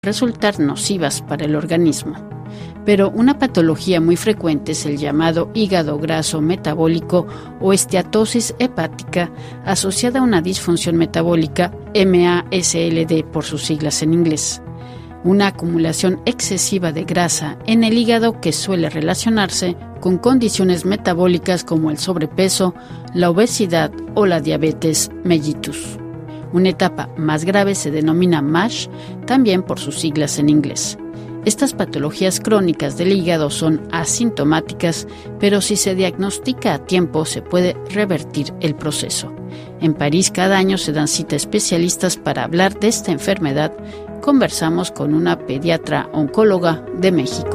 resultar nocivas para el organismo. Pero una patología muy frecuente es el llamado hígado graso metabólico o esteatosis hepática asociada a una disfunción metabólica, MASLD por sus siglas en inglés. Una acumulación excesiva de grasa en el hígado que suele relacionarse con condiciones metabólicas como el sobrepeso, la obesidad o la diabetes mellitus. Una etapa más grave se denomina MASH, también por sus siglas en inglés. Estas patologías crónicas del hígado son asintomáticas, pero si se diagnostica a tiempo se puede revertir el proceso. En París cada año se dan cita a especialistas para hablar de esta enfermedad. Conversamos con una pediatra oncóloga de México.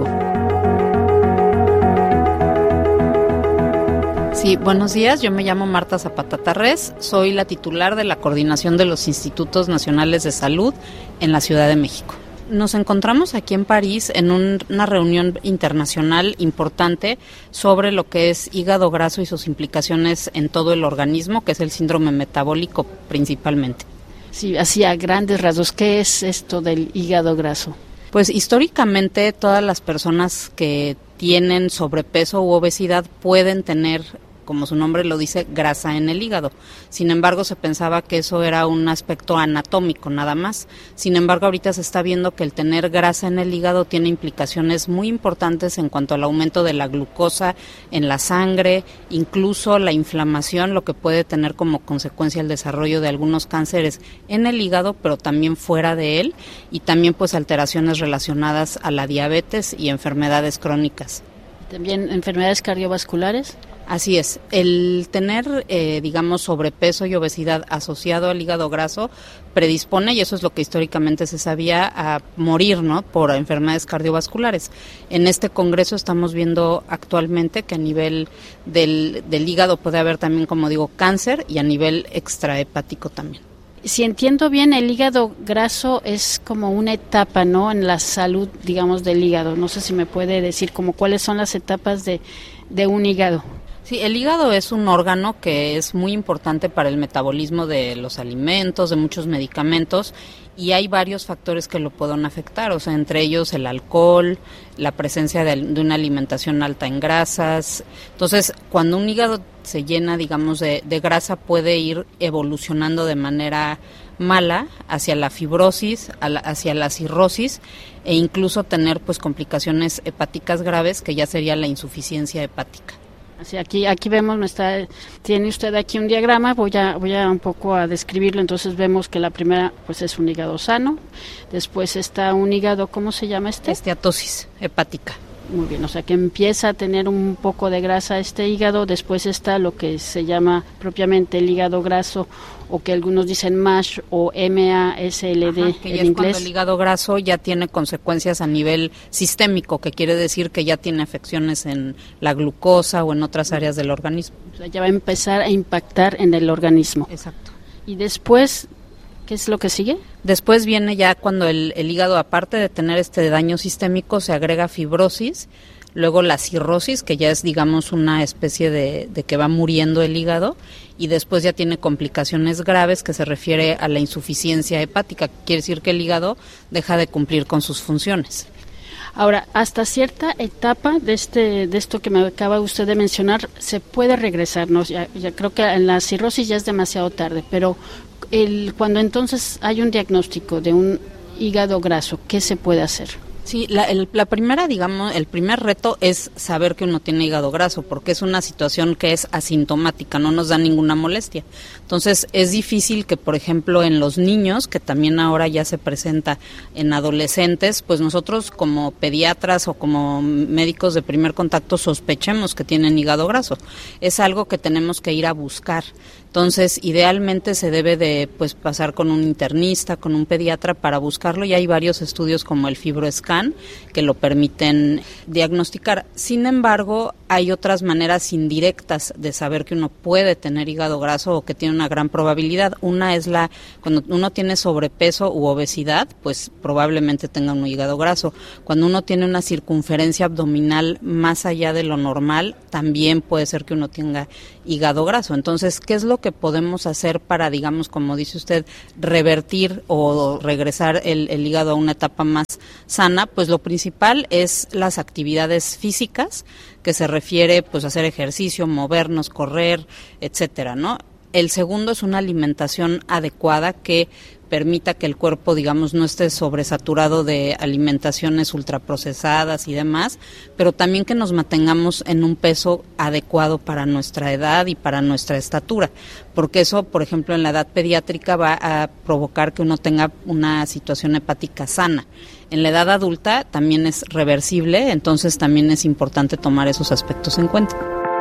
Sí, buenos días, yo me llamo Marta Zapata Tarrés, soy la titular de la Coordinación de los Institutos Nacionales de Salud en la Ciudad de México. Nos encontramos aquí en París en una reunión internacional importante sobre lo que es hígado graso y sus implicaciones en todo el organismo, que es el síndrome metabólico principalmente. Sí, así a grandes rasgos, ¿qué es esto del hígado graso? Pues históricamente todas las personas que tienen sobrepeso u obesidad pueden tener, como su nombre lo dice, grasa en el hígado. Sin embargo, se pensaba que eso era un aspecto anatómico nada más. Sin embargo, ahorita se está viendo que el tener grasa en el hígado tiene implicaciones muy importantes en cuanto al aumento de la glucosa en la sangre, incluso la inflamación, lo que puede tener como consecuencia el desarrollo de algunos cánceres en el hígado, pero también fuera de él, y también pues alteraciones relacionadas a la diabetes y enfermedades crónicas. ¿También enfermedades cardiovasculares? Así es, el tener, sobrepeso y obesidad asociado al hígado graso predispone, y eso es lo que históricamente se sabía, a morir, ¿no?, por enfermedades cardiovasculares. En este congreso estamos viendo actualmente que a nivel del hígado puede haber también, como digo, cáncer, y a nivel extrahepático también. Si entiendo bien, el hígado graso es como una etapa, ¿no?, en la salud, digamos, del hígado. No sé si me puede decir como cuáles son las etapas de un hígado. Sí, el hígado es un órgano que es muy importante para el metabolismo de los alimentos, de muchos medicamentos, y hay varios factores que lo pueden afectar, o sea, entre ellos el alcohol, la presencia de una alimentación alta en grasas. Entonces, cuando un hígado se llena, digamos, de grasa, puede ir evolucionando de manera mala hacia la fibrosis, hacia la cirrosis, e incluso tener pues complicaciones hepáticas graves, que ya sería la insuficiencia hepática. Así, aquí vemos, tiene usted aquí un diagrama, voy a un poco a describirlo. Entonces vemos que la primera pues es un hígado sano, después está un hígado, ¿cómo se llama este? Esteatosis hepática. Muy bien, o sea que empieza a tener un poco de grasa este hígado, después está lo que se llama propiamente el hígado graso, o que algunos dicen MASH o MASLD que ya en es inglés. Cuando el hígado graso ya tiene consecuencias a nivel sistémico, que quiere decir que ya tiene afecciones en la glucosa o en otras áreas del organismo. O sea, ya va a empezar a impactar en el organismo. Exacto. Y después, ¿qué es lo que sigue? Después viene ya cuando el hígado, aparte de tener este daño sistémico, se agrega fibrosis, luego la cirrosis, que ya es, digamos, una especie de que va muriendo el hígado, y después ya tiene complicaciones graves, que se refiere a la insuficiencia hepática, que quiere decir que el hígado deja de cumplir con sus funciones. Ahora, hasta cierta etapa de esto que me acaba usted de mencionar, se puede regresar, ¿no? Ya creo que en la cirrosis ya es demasiado tarde, pero cuando entonces hay un diagnóstico de un hígado graso, ¿qué se puede hacer? Sí, la primera, digamos, el primer reto es saber que uno tiene hígado graso, porque es una situación que es asintomática, no nos da ninguna molestia. Entonces, es difícil que, por ejemplo, en los niños, que también ahora ya se presenta en adolescentes, pues nosotros como pediatras o como médicos de primer contacto sospechemos que tienen hígado graso. Es algo que tenemos que ir a buscar. Entonces, idealmente se debe de pasar con un internista, con un pediatra para buscarlo, y hay varios estudios como el FibroScan, FibroScan que lo permiten diagnosticar. Sin embargo, hay otras maneras indirectas de saber que uno puede tener hígado graso o que tiene una gran probabilidad. Una es cuando uno tiene sobrepeso u obesidad, pues probablemente tenga un hígado graso. Cuando uno tiene una circunferencia abdominal más allá de lo normal, también puede ser que uno tenga hígado graso. Entonces, ¿qué es lo que podemos hacer para, digamos, como dice usted, revertir o regresar el hígado a una etapa más sana? Pues lo principal es las actividades físicas, que se refiere pues a hacer ejercicio, movernos, correr, etcétera, ¿no? El segundo es una alimentación adecuada que permita que el cuerpo, digamos, no esté sobresaturado de alimentaciones ultraprocesadas y demás, pero también que nos mantengamos en un peso adecuado para nuestra edad y para nuestra estatura, porque eso, por ejemplo, en la edad pediátrica va a provocar que uno tenga una situación hepática sana. En la edad adulta también es reversible, entonces también es importante tomar esos aspectos en cuenta.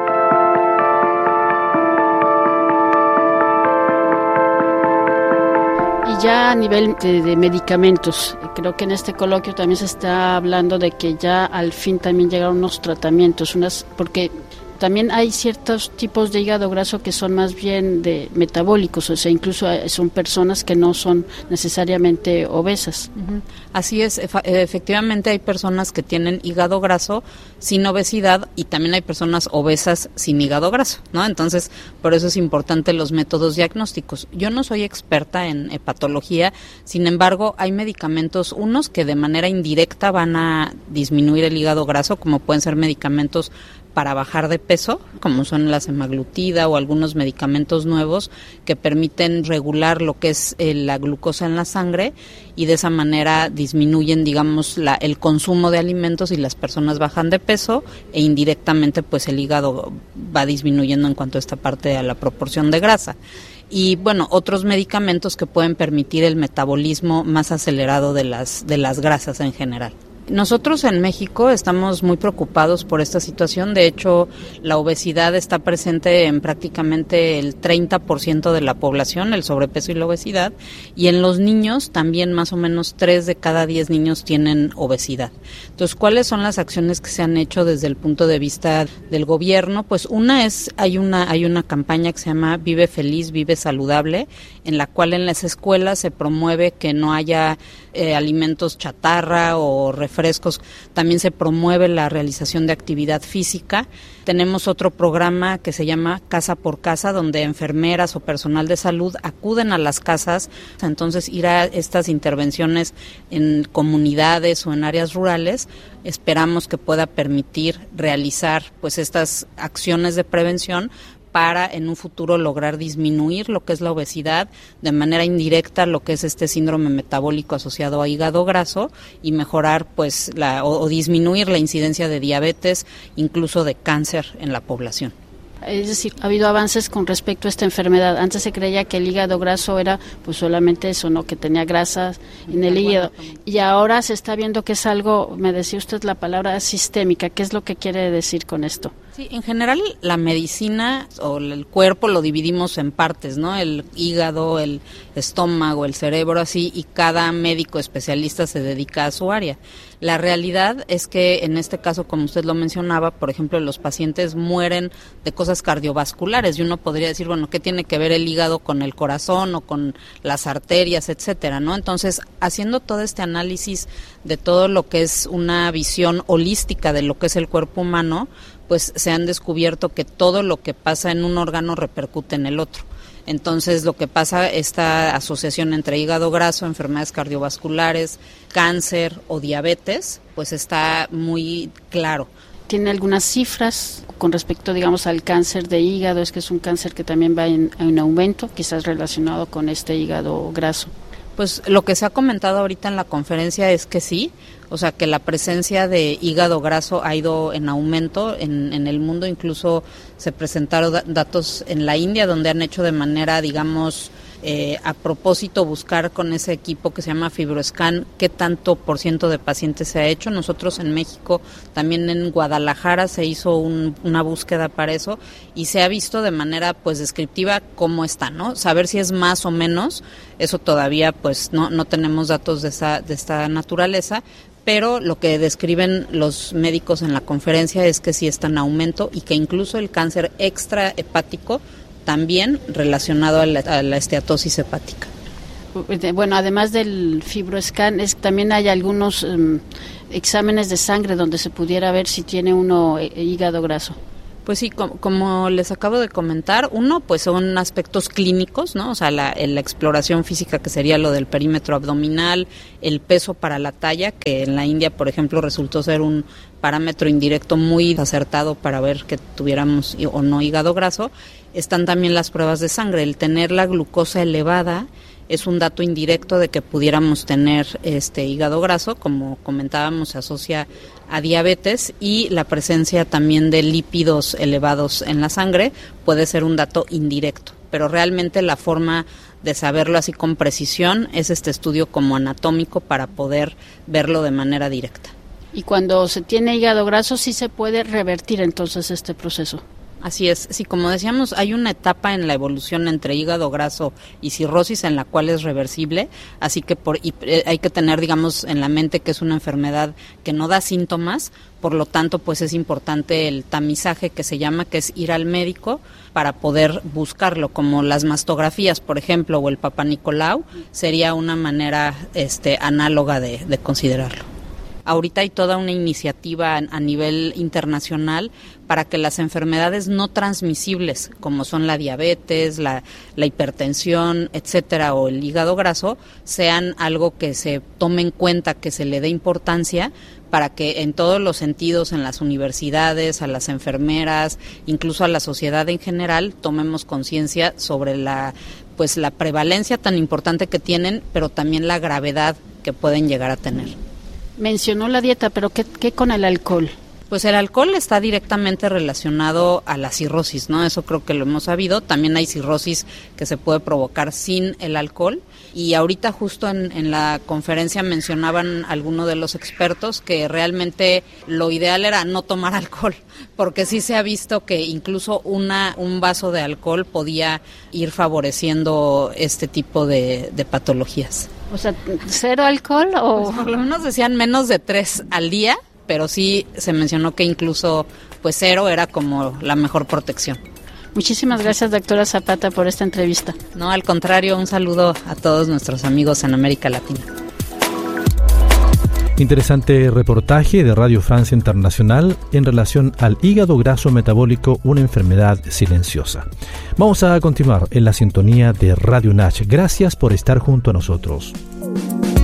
Ya a nivel de medicamentos, creo que en este coloquio también se está hablando de que ya al fin también llegaron unos tratamientos, porque también hay ciertos tipos de hígado graso que son más bien de metabólicos, o sea, incluso son personas que no son necesariamente obesas. Uh-huh. Así es, efectivamente hay personas que tienen hígado graso sin obesidad y también hay personas obesas sin hígado graso, ¿no? Entonces, por eso es importante los métodos diagnósticos. Yo no soy experta en hepatología, sin embargo, hay medicamentos, unos que de manera indirecta van a disminuir el hígado graso, como pueden ser medicamentos para bajar de peso, como son la semaglutida o algunos medicamentos nuevos que permiten regular lo que es la glucosa en la sangre y de esa manera disminuyen, digamos, el consumo de alimentos y las personas bajan de peso e indirectamente pues el hígado va disminuyendo en cuanto a esta parte a la proporción de grasa. Y bueno, otros medicamentos que pueden permitir el metabolismo más acelerado de las grasas en general. Nosotros en México estamos muy preocupados por esta situación. De hecho, la obesidad está presente en prácticamente el 30% de la población, el sobrepeso y la obesidad, y en los niños también más o menos 3 de cada 10 niños tienen obesidad. Entonces, ¿cuáles son las acciones que se han hecho desde el punto de vista del gobierno? Pues una es, hay una campaña que se llama Vive Feliz, Vive Saludable, en la cual en las escuelas se promueve que no haya alimentos chatarra o refrescos. También se promueve la realización de actividad física. Tenemos otro programa que se llama Casa por Casa, donde enfermeras o personal de salud acuden a las casas. Entonces, ir a estas intervenciones en comunidades o en áreas rurales, esperamos que pueda permitir realizar pues estas acciones de prevención para en un futuro lograr disminuir lo que es la obesidad, de manera indirecta lo que es este síndrome metabólico asociado a hígado graso y mejorar pues o disminuir la incidencia de diabetes, incluso de cáncer en la población. Es decir, ha habido avances con respecto a esta enfermedad. Antes se creía que el hígado graso era pues solamente eso, ¿no? Que tenía grasas en el hígado. Y ahora se está viendo que es algo, me decía usted la palabra sistémica. ¿Qué es lo que quiere decir con esto? Sí, en general la medicina o el cuerpo lo dividimos en partes, ¿no? El hígado, el estómago, el cerebro, así, y cada médico especialista se dedica a su área. La realidad es que en este caso, como usted lo mencionaba, por ejemplo, los pacientes mueren de cosas cardiovasculares y uno podría decir, bueno, ¿qué tiene que ver el hígado con el corazón o con las arterias, etcétera, ¿no? Entonces, haciendo todo este análisis de todo lo que es una visión holística de lo que es el cuerpo humano, pues se han descubierto que todo lo que pasa en un órgano repercute en el otro. Entonces, lo que pasa, esta asociación entre hígado graso, enfermedades cardiovasculares, cáncer o diabetes, pues está muy claro. ¿Tiene algunas cifras con respecto, digamos, al cáncer de hígado? Es que es un cáncer que también va en aumento, quizás relacionado con este hígado graso. Pues lo que se ha comentado ahorita en la conferencia es que sí, o sea que la presencia de hígado graso ha ido en aumento en el mundo. Incluso se presentaron datos en la India donde han hecho de manera, digamos, a propósito buscar con ese equipo que se llama FibroScan qué tanto % de pacientes se ha hecho. Nosotros en México, también en Guadalajara se hizo una búsqueda para eso y se ha visto de manera pues descriptiva cómo está, ¿no? Saber si es más o menos, eso todavía pues no tenemos datos de esta naturaleza, pero lo que describen los médicos en la conferencia es que sí está en aumento y que incluso el cáncer extrahepático también relacionado a la esteatosis hepática. Bueno, además del FibroScan, también hay algunos exámenes de sangre donde se pudiera ver si tiene uno hígado graso. Pues sí, como les acabo de comentar, uno pues son aspectos clínicos, ¿no? O sea, la exploración física, que sería lo del perímetro abdominal, el peso para la talla, que en la India, por ejemplo, resultó ser un parámetro indirecto muy acertado para ver que tuviéramos o no hígado graso. Están también las pruebas de sangre. El tener la glucosa elevada es un dato indirecto de que pudiéramos tener hígado graso, como comentábamos, se asocia a diabetes, y la presencia también de lípidos elevados en la sangre puede ser un dato indirecto, pero realmente la forma de saberlo así con precisión es este estudio como anatómico para poder verlo de manera directa. Y cuando se tiene hígado graso sí se puede revertir entonces este proceso. Así es, sí, como decíamos, hay una etapa en la evolución entre hígado graso y cirrosis en la cual es reversible, así que hay que tener, digamos, en la mente que es una enfermedad que no da síntomas, por lo tanto, pues es importante el tamizaje que se llama, que es ir al médico para poder buscarlo, como las mastografías, por ejemplo, o el Papá Nicolau, sería una manera análoga de considerarlo. Ahorita hay toda una iniciativa a nivel internacional para que las enfermedades no transmisibles, como son la diabetes, la hipertensión, etcétera, o el hígado graso, sean algo que se tome en cuenta, que se le dé importancia, para que en todos los sentidos, en las universidades, a las enfermeras, incluso a la sociedad en general, tomemos conciencia sobre la prevalencia tan importante que tienen, pero también la gravedad que pueden llegar a tener. Mencionó la dieta, pero ¿qué con el alcohol? Pues el alcohol está directamente relacionado a la cirrosis, ¿no? Eso creo que lo hemos sabido. También hay cirrosis que se puede provocar sin el alcohol. Y ahorita justo en la conferencia mencionaban algunos de los expertos que realmente lo ideal era no tomar alcohol, porque sí se ha visto que incluso un vaso de alcohol podía ir favoreciendo este tipo de patologías. O sea, ¿cero alcohol o...? Pues por lo menos decían menos de 3 al día, pero sí se mencionó que incluso pues 0 era como la mejor protección. Muchísimas gracias, doctora Zapata, por esta entrevista. No, al contrario, un saludo a todos nuestros amigos en América Latina. Interesante reportaje de Radio Francia Internacional en relación al hígado graso metabólico, una enfermedad silenciosa. Vamos a continuar en la sintonía de Radio UNACH. Gracias por estar junto a nosotros.